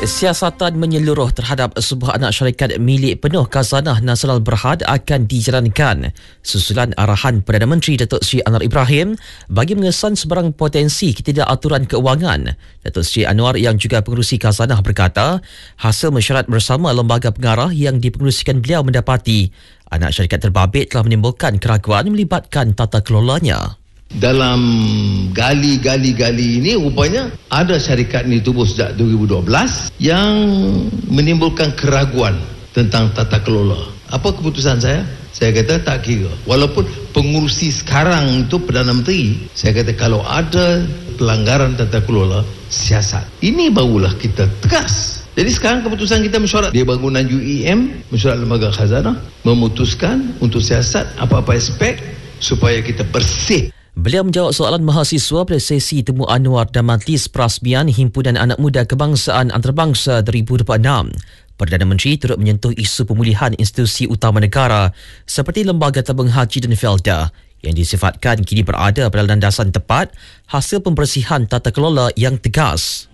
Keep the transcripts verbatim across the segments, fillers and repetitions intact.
Siasatan menyeluruh terhadap sebuah anak syarikat milik penuh Khazanah Nasional Berhad akan dijalankan susulan arahan Perdana Menteri Datuk Seri Anwar Ibrahim bagi mengesan sebarang potensi ketidakaturan keuangan. Datuk Seri Anwar yang juga pengerusi Khazanah berkata, hasil mesyuarat bersama lembaga pengarah yang dipengerusikan beliau mendapati anak syarikat terbabit telah menimbulkan keraguan melibatkan tata kelolanya. Dalam gali-gali-gali ini rupanya ada syarikat ini tubuh sejak dua ribu dua belas yang menimbulkan keraguan tentang tata kelola. Apa keputusan saya? Saya kata tak kira. Walaupun pengurusi sekarang itu Perdana Menteri, saya kata kalau ada pelanggaran tata kelola, siasat. Ini barulah kita tegas. Jadi sekarang keputusan kita mesyuarat dia bangunan U E M, mesyuarat lembaga khazanah, memutuskan untuk siasat apa-apa aspek supaya kita bersih. Beliau menjawab soalan mahasiswa pada sesi temu Anwar dan Majlis Perasmian Himpunan Anak Muda Kebangsaan Antarabangsa dua ribu dua puluh enam. Perdana Menteri turut menyentuh isu pemulihan institusi utama negara seperti Lembaga Tabung Haji dan Felda yang disifatkan kini berada pada landasan tepat hasil pembersihan tata kelola yang tegas.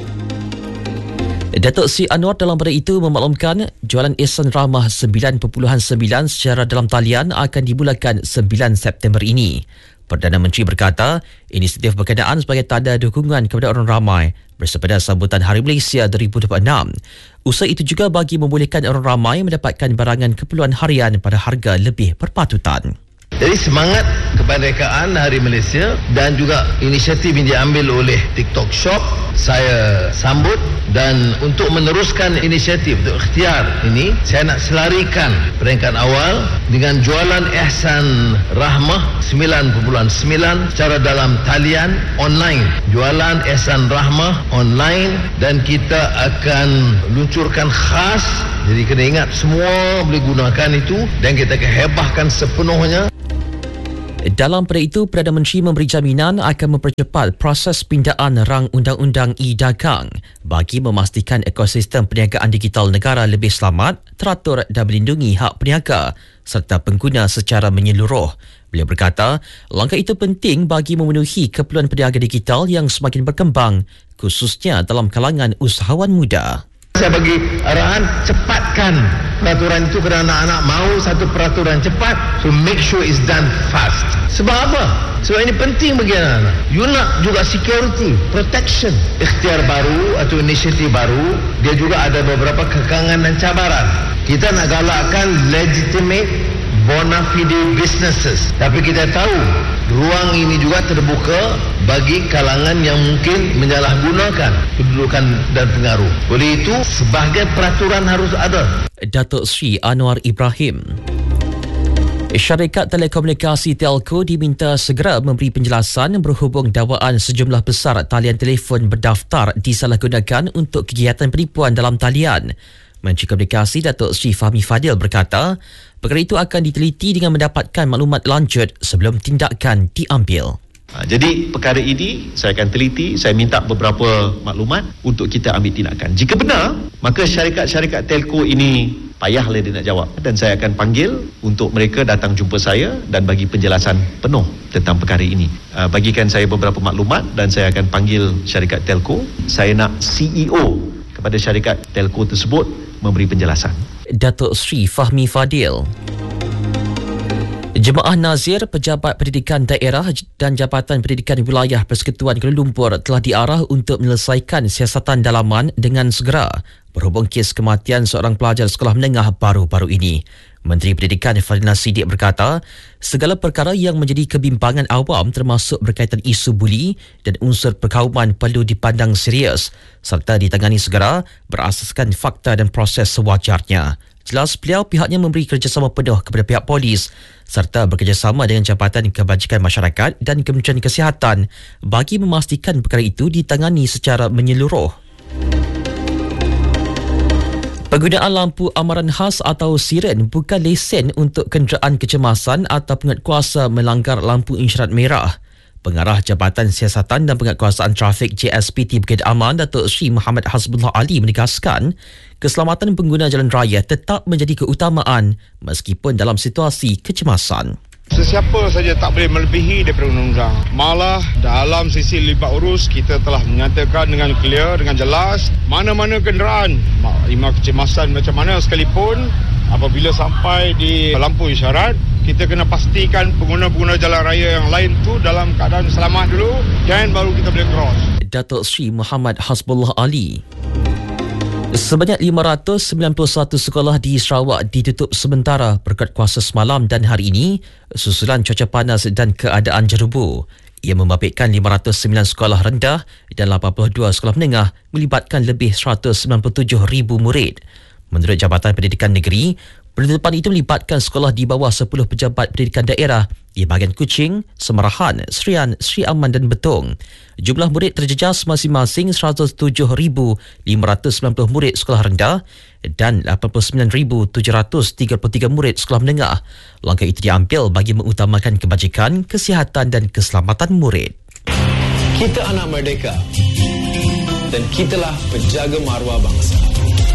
Datuk Seri Anwar dalam pada itu memaklumkan jualan Ihsan Rahmah sembilan perpuluhan sembilan secara dalam talian akan dimulakan sembilan September ini. Perdana Menteri berkata, inisiatif berkenaan sebagai tanda dukungan kepada orang ramai bersempena sambutan Hari Malaysia dua ribu dua puluh enam. Usaha itu juga bagi membolehkan orang ramai mendapatkan barangan keperluan harian pada harga lebih berpatutan. Jadi semangat kemerdekaan Hari Malaysia dan juga inisiatif yang diambil oleh TikTok Shop saya sambut, dan untuk meneruskan inisiatif untuk ikhtiar ini saya nak selarikan peringkat awal dengan jualan Ihsan Rahmah sembilan perpuluhan sembilan secara dalam talian online. Jualan Ihsan Rahmah online dan kita akan luncurkan khas. Jadi kena ingat semua boleh gunakan itu dan kita akan hebahkan sepenuhnya. Dalam pada itu, Perdana Menteri memberi jaminan akan mempercepat proses pindaan rang undang-undang e-dagang bagi memastikan ekosistem perniagaan digital negara lebih selamat, teratur dan melindungi hak peniaga serta pengguna secara menyeluruh. Beliau berkata, langkah itu penting bagi memenuhi keperluan peniaga digital yang semakin berkembang, khususnya dalam kalangan usahawan muda. Saya bagi arahan cepatkan peraturan itu kerana anak-anak mahu satu peraturan cepat, so make sure it's done fast. Sebab apa? Sebab ini penting bagi anak-anak. You nak juga security, protection. Ikhtiar baru atau inisiatif baru, dia juga ada beberapa kekangan dan cabaran. Kita nak galakkan legitimate bona fide businesses, tapi kita tahu ruang ini juga terbuka bagi kalangan yang mungkin menyalahgunakan kedudukan dan pengaruh. Oleh itu, sebahagian peraturan harus ada. Datuk Seri Anwar Ibrahim. Syarikat telekomunikasi Telco diminta segera memberi penjelasan berhubung dakwaan sejumlah besar talian telefon berdaftar disalahgunakan untuk kegiatan penipuan dalam talian. Menteri Komunikasi Datuk Seri Fahmi Fadil berkata, perkara itu akan diteliti dengan mendapatkan maklumat lanjut sebelum tindakan diambil. Ha, jadi perkara ini saya akan teliti, saya minta beberapa maklumat untuk kita ambil tindakan. Jika benar, maka syarikat-syarikat telco ini payahlah dia nak jawab, dan saya akan panggil untuk mereka datang jumpa saya dan bagi penjelasan penuh tentang perkara ini. Ha, bagikan saya beberapa maklumat dan saya akan panggil syarikat telco. Saya nak C E O kepada syarikat telco tersebut memberi penjelasan. Datuk Seri Fahmi Fadil. Jemaah Nazir, Pejabat Pendidikan Daerah dan Jabatan Pendidikan Wilayah Persekutuan Kuala Lumpur telah diarah untuk menyelesaikan siasatan dalaman dengan segera berhubung kes kematian seorang pelajar sekolah menengah baru-baru ini. Menteri Pendidikan Fadlina Siddiq berkata, segala perkara yang menjadi kebimbangan awam termasuk berkaitan isu buli dan unsur perkauman perlu dipandang serius serta ditangani segera berasaskan fakta dan proses sewajarnya. Jelas beliau pihaknya memberi kerjasama penuh kepada pihak polis serta bekerjasama dengan Jabatan Kebajikan Masyarakat dan Kementerian Kesihatan bagi memastikan perkara itu ditangani secara menyeluruh. Penggunaan lampu amaran khas atau siren bukan lesen untuk kenderaan kecemasan atau penguatkuasa melanggar lampu isyarat merah. Pengarah Jabatan Siasatan dan Penguatkuasaan Trafik J S P T Bukit Aman, Datuk Seri Muhammad Hasbullah Ali menegaskan, keselamatan pengguna jalan raya tetap menjadi keutamaan meskipun dalam situasi kecemasan. Sesiapa saja tak boleh melebihi daripada undang-undang. Malah dalam sisi libat urus, kita telah menyatakan dengan clear, dengan jelas, mana-mana kenderaan, imbau kecemasan macam mana sekalipun, apabila sampai di lampu isyarat, kita kena pastikan pengguna-pengguna jalan raya yang lain tu dalam keadaan selamat dulu, dan baru kita boleh cross. Datuk Seri Muhammad Hasbullah Ali. Sebanyak lima ratus sembilan puluh satu sekolah di Sarawak ditutup sementara berkat kuasa semalam dan hari ini susulan cuaca panas dan keadaan jerubu. Ia membabitkan lima ratus sembilan sekolah rendah dan lapan puluh dua sekolah menengah melibatkan lebih seratus sembilan puluh tujuh ribu murid. Menurut Jabatan Pendidikan Negeri, penutupan itu melibatkan sekolah di bawah sepuluh pejabat pendidikan daerah di bahagian Kuching, Semarahan, Serian, Sri Aman dan Betong. Jumlah murid terjejas masing-masing seratus tujuh ribu lima ratus sembilan puluh murid sekolah rendah dan lapan puluh sembilan ribu tujuh ratus tiga puluh tiga murid sekolah menengah. Langkah itu diambil bagi mengutamakan kebajikan, kesihatan dan keselamatan murid. Kita anak merdeka dan kitalah penjaga maruah bangsa.